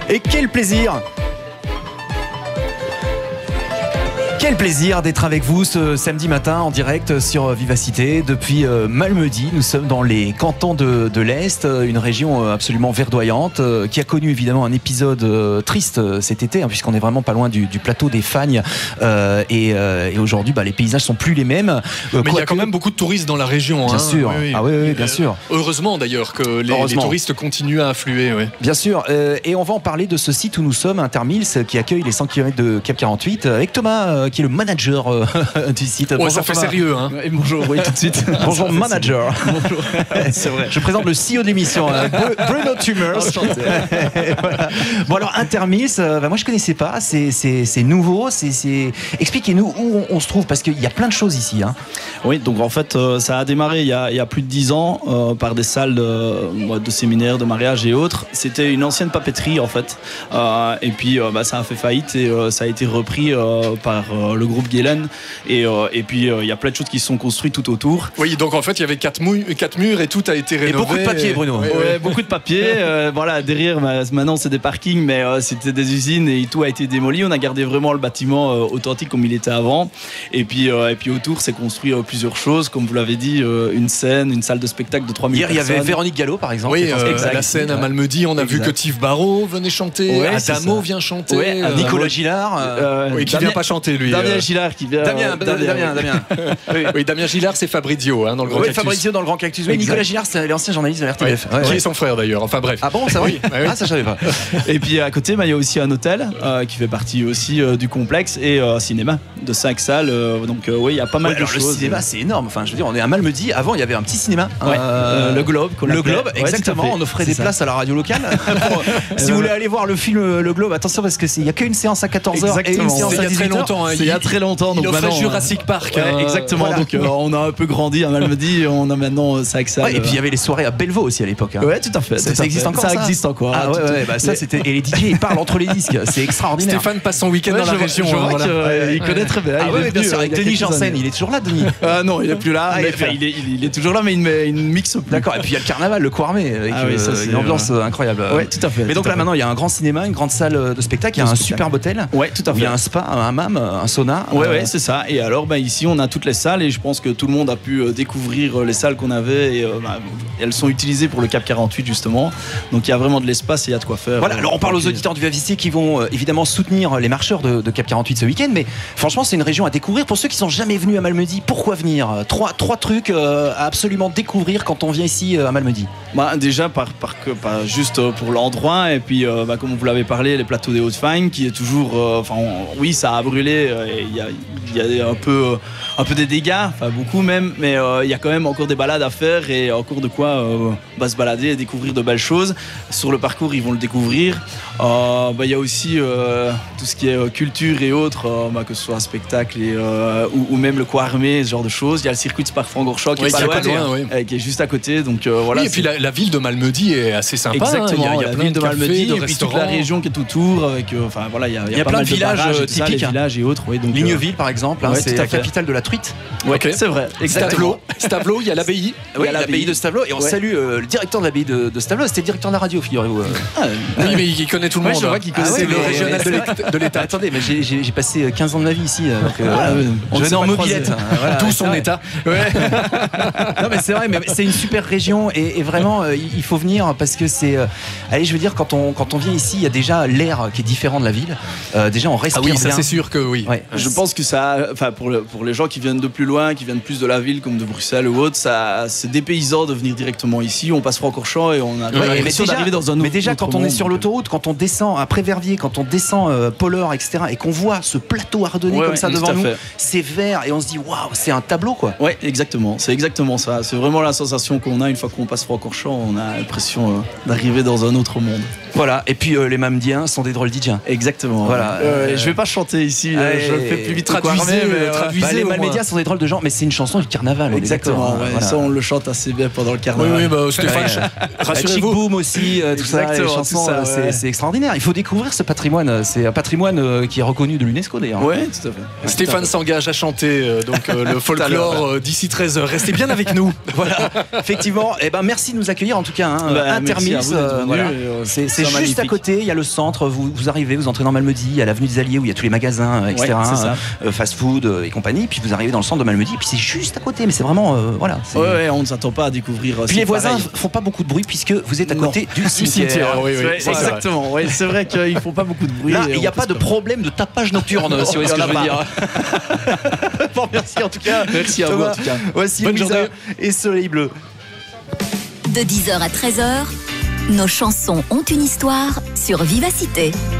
Et quel plaisir! Quel plaisir d'être avec vous ce samedi matin en direct sur Vivacité depuis Malmedy. Nous sommes dans les cantons de l'Est, une région absolument verdoyante qui a connu évidemment un épisode triste cet été, puisqu'on est vraiment pas loin du plateau des Fagnes et aujourd'hui les paysages sont plus les mêmes. Mais il y a quand même beaucoup de touristes dans la région. Bien sûr, oui. Ah oui, bien sûr. Heureusement d'ailleurs que les touristes continuent à affluer. Oui. Bien sûr, et on va en parler de ce site où nous sommes, Intermills, qui accueille les 100 km de Cap 48, avec Thomas qui est le manager du site. Bonjour, ça fait Thomas. Sérieux, hein. Et bonjour, oui, tout de suite. Bonjour, manager. Bonjour. C'est vrai. Je présente le CEO de l'émission, Bruno Tumers. Voilà. Bon, alors, Intermills, moi je connaissais pas, c'est nouveau. Expliquez-nous où on se trouve, parce qu'il y a plein de choses ici. Hein. Oui, donc en fait, ça a démarré il y a plus de 10 ans par des salles de séminaires, de mariage et autres. C'était une ancienne papeterie, en fait. Et puis, ça a fait faillite et ça a été repris par le groupe Guélen. Et puis, il y a plein de choses qui se sont construites tout autour. Oui, donc en fait, il y avait 4 murs et tout a été rénové. Et beaucoup de papier, Bruno. Ouais, beaucoup de papier. Voilà, derrière, maintenant, c'est des parkings, mais c'était des usines et tout a été démoli. On a gardé vraiment le bâtiment authentique comme il était avant. Et puis autour, c'est construit plusieurs choses. Comme vous l'avez dit, une scène, une salle de spectacle de 3000 personnes. Hier, il y avait Véronique Gallo, par exemple. Oui, la scène à Malmedy, on a vu que Tiff Barrault venait chanter. Adamo vient chanter. Ouais, Nicolas Gillard. Qui vient pas chanter, lui. Damien Gillard qui vient. Damien. Oui, Damien Gillard, c'est Fabrizio dans le Grand Cactus. Fabrizio dans le Grand Cactus. Oui, Nicolas Gillard, c'est l'ancien journaliste de la RTBF. Qui est son frère d'ailleurs. Enfin bref. Ah bon, ça va? Oui. Ah, ça je savais pas. Et puis à côté, il y a aussi un hôtel qui fait partie aussi du complexe et un cinéma de 5 salles. Donc oui, il y a pas mal de choses. Le cinéma, c'est énorme. Enfin, je veux dire, on est à Malmedy. Avant, il y avait un petit cinéma. Le Globe. Le Globe, exactement. On offrait des places à la radio locale. Si vous voulez aller voir le film Le Globe, attention parce qu'il n'y a qu'une séance à 14h et une séance à 18h. Il y a très longtemps. C'est il y a très longtemps. Il offrait Jurassic Park. Exactement. Voilà. Donc on a un peu grandi à Malmedy. On a maintenant 5 salles. Et puis il y avait les soirées à Bellevaux aussi à l'époque. Ouais, tout à fait. Ça existe encore. Ça existe encore. Ah ouais, ça c'était. Et les DJ ils parlent entre les disques. C'est extraordinaire. Stéphane passe son week-end dans la région. Il connaît très bien. Ah ouais, bien sûr. Avec Denis Janssen, il est toujours là, Denis. Non, il est plus là. Il est toujours là, mais il mixe plus. D'accord. Et puis il y a le carnaval, le Coarmé, avec une ambiance incroyable. Ouais, tout à fait. Mais donc là maintenant, il y a un grand cinéma, une grande salle de spectacle, il y a un superbe hôtel. Ouais, tout à fait. Il y a un spa, un hammam, un sauna. Ouais, c'est ça. Et alors, ici, on a toutes les salles et je pense que tout le monde a pu découvrir les salles qu'on avait et elles sont utilisées pour le Cap 48 justement. Donc il y a vraiment de l'espace et il y a de quoi faire. Voilà. Alors on parle aux auditeurs du Vivacité qui vont évidemment soutenir les marcheurs de Cap 48 ce week-end, mais franchement, c'est une région à découvrir pour ceux qui sont jamais venus à Malmedy. Pourquoi venir? Trois trucs à absolument découvrir quand on vient ici à Malmedy. Déjà pas juste pour l'endroit et puis comme vous l'avez parlé, les plateaux des Hautes-Fagnes qui est toujours oui, ça a brûlé, il y a un peu des dégâts, beaucoup même, mais il y a quand même encore des balades à faire et encore de quoi se balader et découvrir de belles choses. Sur le parcours, ils vont le découvrir. Il y a aussi tout ce qui est culture et autres, que ce soit spectacle ou même le Coarmé, ce genre de choses. Il y a le circuit de Spa-Francorchamps qui est juste à côté. Donc voilà. Oui, et puis la ville de Malmedy est assez sympa. Exactement. Il y a plein de Malmedy, cafés, de et puis restaurants. toute la région qui est autour. Avec, il y a plein de villages typiques, les villages et autres. Donc Ligneville par exemple, c'est la capitale de la truite. Okay. C'est vrai. Stavelot, il y a l'abbaye. Oui, l'abbaye de Stavelot. Et on salue le directeur de l'abbaye de Stavelot. C'était le directeur de la radio, figurez-vous. Oui, mais il connaît tout le monde. Je vois qu'il connaît le régional de l'État. Attendez, mais j'ai passé 15 ans de ma vie ici. Je venais en mobilette. Tout son état. Non, mais c'est vrai, mais c'est une super région et vraiment, il faut venir parce que c'est. Allez, je veux dire, quand on vient ici, il y a déjà l'air qui est différent de la ville. Déjà, on respire bien. Ça c'est sûr que oui. Ouais. Je pense que ça, pour les gens qui viennent de plus loin, qui viennent plus de la ville, comme de Bruxelles ou autre, c'est dépaysant de venir directement ici. On passe Francorchamps et on a l'impression d'arriver dans un autre. Mais déjà, quand on est sur l'autoroute, quand on descend après Verviers, quand on descend Polleur, etc., et qu'on voit ce plateau ardennais comme ça devant nous, c'est vert et on se dit waouh, c'est un tableau quoi. Ouais, exactement. C'est exactement ça. C'est vraiment la sensation qu'on a une fois qu'on passe Francorchamps. On a l'impression d'arriver dans un autre monde. Voilà. Et puis les Malmediens sont des drôles d'Idjiens. Exactement. Voilà. Je vais pas chanter ici. Je le fais plus vite. Traduisez. Les Malmediens sont des drôles de gens, mais c'est une chanson du carnaval. Exactement. Voilà. Ça, on le chante assez bien pendant le carnaval. Oui, Stéphane, rassurez-vous. Chic Boom aussi, tout ça, les chansons, c'est extraordinaire. Il faut découvrir ce patrimoine. C'est un patrimoine qui est reconnu de l'UNESCO d'ailleurs. Oui, tout à fait. Stéphane s'engage à chanter le folklore d'ici 13h. Restez bien avec nous. Voilà, effectivement. Merci de nous accueillir en tout cas. Intermills, c'est C'est juste à côté, il y a le centre, vous arrivez, vous entrez dans Malmedy, il y a l'avenue des Alliés où il y a tous les magasins, etc. Fast-food et compagnie, puis vous arrivez dans le centre de Malmedy, puis c'est juste à côté, mais c'est vraiment, voilà. On ne s'attend pas à découvrir. Puis les voisins font pas beaucoup de bruit puisque vous êtes à côté du cimetière. Exactement, c'est vrai qu'ils font pas beaucoup de bruit. Là, il n'y a pas de problème de tapage nocturne, si vous voyez ce que je veux dire. Bon, merci en tout cas. Merci à vous en tout cas. Voici Louisa et Soleil Bleu. De 10h à 13h, nos chansons ont une histoire sur Vivacité.